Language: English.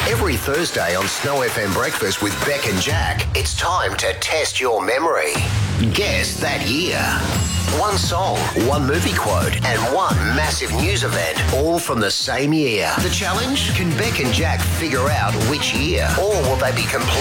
Every Thursday on Snow FM Breakfast with Beck and Jack, it's time to test your memory. Guess that year. One song, one movie quote, and one massive news event, all from the same year. The challenge? Can Beck and Jack figure out which year? Or will they be completely